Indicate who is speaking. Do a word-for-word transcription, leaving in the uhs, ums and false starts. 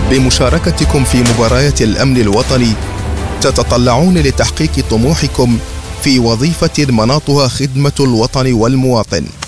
Speaker 1: بمشاركتكم في مباريات الأمن الوطني تتطلعون لتحقيق طموحكم في وظيفة مناطها خدمة الوطن والمواطن.